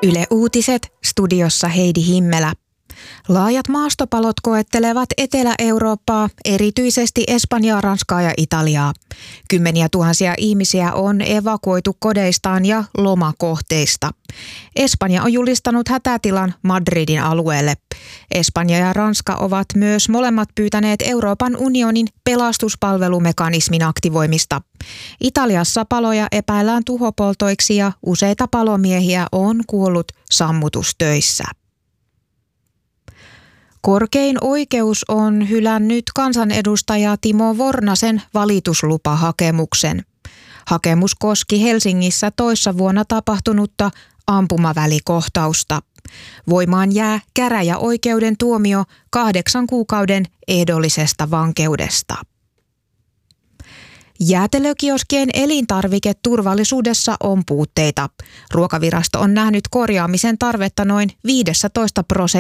Yle Uutiset, studiossa Heidi Himmelä. Laajat maastopalot koettelevat Etelä-Eurooppaa, erityisesti Espanjaa, Ranskaa ja Italiaa. Kymmeniä tuhansia ihmisiä on evakuoitu kodeistaan ja lomakohteista. Espanja on julistanut hätätilan Madridin alueelle. Espanja ja Ranska ovat myös molemmat pyytäneet Euroopan unionin pelastuspalvelumekanismin aktivoimista. Italiassa paloja epäillään tuhopoltoiksi ja useita palomiehiä on kuollut sammutustöissä. Korkein oikeus on hylännyt kansanedustaja Timo Vornasen valituslupahakemuksen. Hakemus koski Helsingissä toissa vuonna tapahtunutta ampumavälikohtausta. Voimaan jää käräjäoikeuden tuomio 8 kuukauden ehdollisesta vankeudesta. Jäätelökioskien elintarviketurvallisuudessa on puutteita. Ruokavirasto on nähnyt korjaamisen tarvetta noin 15%